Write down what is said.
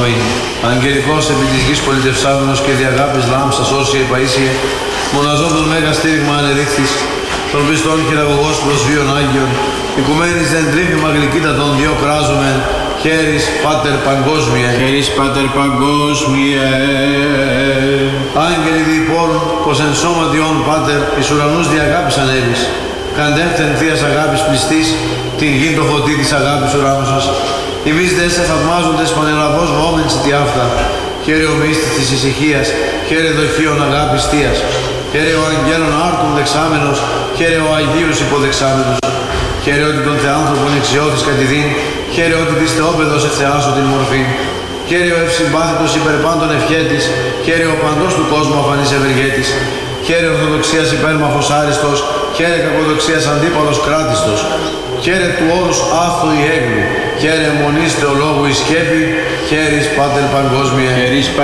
αμήν. Αγγελικός επί της γης πολιτευσάμενος και δι' αγάπης λάμψας όσοι επαΐσιε, μοναζόντων μέγα στήριγμα ανεδείχθης, των πιστών χειραγωγός προσβίων Άγιων, οικουμένης δεν τρίφημα γλυκύτα των δυο κράζομεν, χέρις Πάτερ Παγκόσμιε. Χέρις Πάτερ Παγκόσμιε. Άγγελοι διπόρουν, πως εν σώματιον Πάτερ, εις ουρανούς δι' αγάπης ανέβης. Καντεύθεν θείας αγάπης πληστής, την γην το φωτί της αγάπης ουράνου σας. Εμείς δε σε θαυμάζοντες πανελλαβώς βόμενς τη αυτά. Χαίρε ο μύστης της ησυχίας, χαίρε δοχείων αγάπης θείας. Χαίρε ο αγγέλων άρτων δεξάμενος, χαίρε ο Αγίους υποδεξάμενος. Χαίρε ότι τον θεάνθρωπον εξιώθης κατηδίν, χαίρε ότι της θεόπεδος ευθεάσω την μορφή. Χαίρε ο ευσυμπάθητος υπερπάντων ευχέτης, χαίρε ο παντός του κόσμου αφανής ευεργέτης. Χαίρε ορθοδοξίας υπέρμαχος άριστος, χαίρε κακοδοξίας αντίπαλος κράτιστος. Χαίρε του όρους άφθου η έγκλη, χαίρε μονής θεολόγου η σκέπη, χαίρεις Πάτερ Παγκόσμιε.